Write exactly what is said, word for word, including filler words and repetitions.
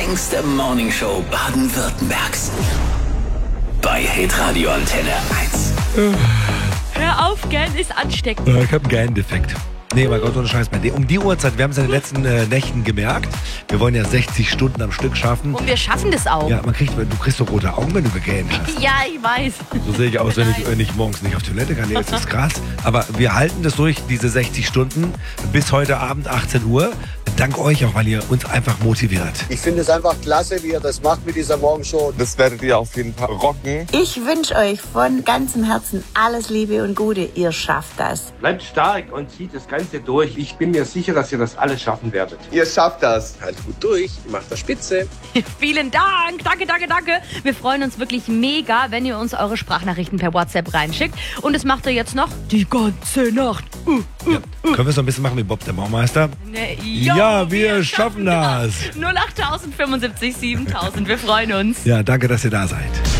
längste Morningshow Baden-Württembergs. Bei Hitradio Antenne eins. Hör auf, gern ist ansteckend. Ja, ich hab einen Gern-Defekt. Nee, mein Gott, ohne Scheiß. Um die Uhrzeit, wir haben es in den letzten äh, Nächten gemerkt, wir wollen ja sechzig Stunden am Stück schaffen. Und wir schaffen das auch. Ja, man kriegt, du kriegst doch rote Augen, wenn du gegähnt hast. Ja, ich weiß. So sehe ich aus, wenn ich, wenn ich morgens nicht auf Toilette kann. Nee, das ist krass. Aber wir halten das durch, diese sechzig Stunden, bis heute Abend achtzehn Uhr. Dank euch auch, weil ihr uns einfach motiviert. Ich finde es einfach klasse, wie ihr das macht mit dieser Morgenshow. Das werdet ihr auf jeden Fall rocken. Ich wünsche euch von ganzem Herzen alles Liebe und Gute. Ihr schafft das. Bleibt stark und zieht das Ganze durch. Ich bin mir sicher, dass ihr das alles schaffen werdet. Ihr schafft das. Haltet gut durch, macht das spitze. Vielen Dank. Danke, danke, danke. Wir freuen uns wirklich mega, wenn ihr uns eure Sprachnachrichten per WhatsApp reinschickt. Und das macht ihr jetzt noch die ganze Nacht. Uh, uh, Ja. uh. Können wir es noch ein bisschen machen wie Bob der Baumeister? Ne, Ja, wir schaffen das. null acht fünfundsiebzig siebentausend. Wir freuen uns. Ja, danke, dass ihr da seid.